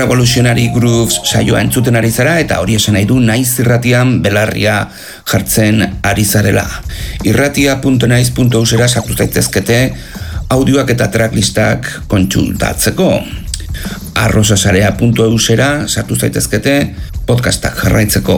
Revolutionary Grooves saioa entzuten ari zara eta hori esan nahi du Naiz irratian belarria jartzen ari zarela. Irratia.naiz.eusera sartu zaitezkete audioak eta tracklistak kontsultatzeko. arrosasarea.eusera sartu zaitezkete podcastak jarraitzeko.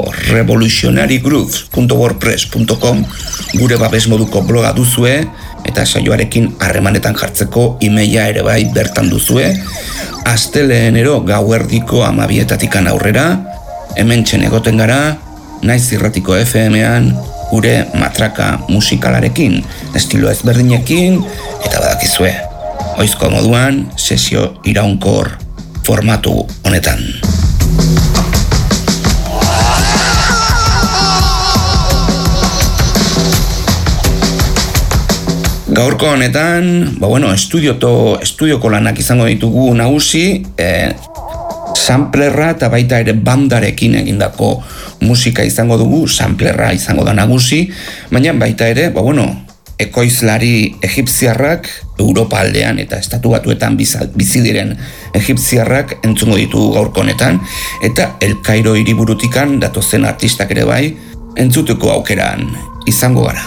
revolutionarygrooves.wordpress.com gure babes moduko bloga duzue eta saioarekin harremanetan jartzeko emaila ere bai bertan duzue. Asteleenero gauerdiko 12:00 aurrera, hementxe egoten gara, Naiz irratiko FM-ean, gure matraka musikalarekin, estilo ezberdinekin, eta badakizue, oizko moduan, sesio iraunkor formatu honetan. Gaurko honetan, estudioko lanak izango ditugu nagusi, samplerra eta baita ere bandarekin egindako musika izango dugu, samplerra izango da nagusi, baina baita ere, ekoizlari egipziarrak, Europa aldean eta estatu batuetan bizi diren egipziarrak entzungo ditugu gaurko honetan, eta El Cairo hiriburutikan datozen artistak ere bai, entzuteko aukeran izango gara.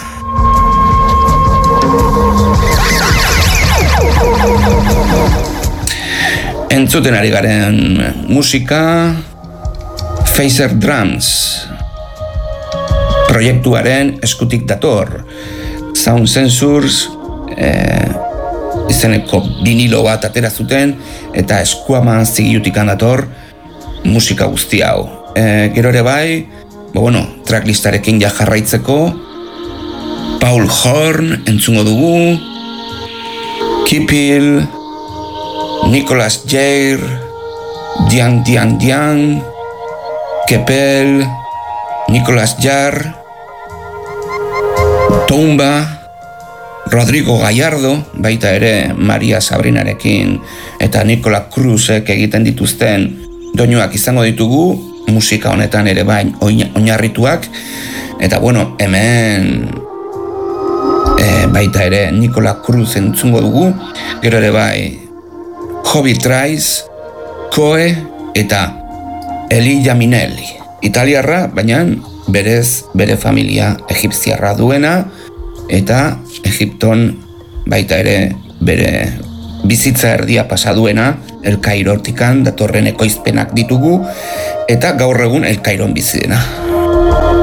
Entzuten ari garen musika Phaser Drums proiektuaren eskutik dator. Sound Sensors izeneko vinilo bat atera zuten eta eskuaman zigilutikan dator musika guzti hau. Gero ere bai, tracklistarekin ja jarraitzeko Paul Horn entzungo dugu, Kipil, Nicolas Jair, Dian, Kepel, Nicolas Jarre, Tomba, Rodrigo Gallardo, baita ere Maria Sabrinarekin eta Nicola Cruzek egiten dituzten doinuak izango ditugu, musika honetan ere bain oinarrituak, eta hemen baita ere Nicola Cruz entzungo dugu, gero ere bai Hobby Trice, Coe eta Elijah Minelli. Italiarra, baina berez bere familia egipziarra duena eta Egipton baita ere bere bizitza erdia pasa duena, El Cairo hortikan datorren ekoizpenak ditugu eta gaur egun El Cairon bizi dena.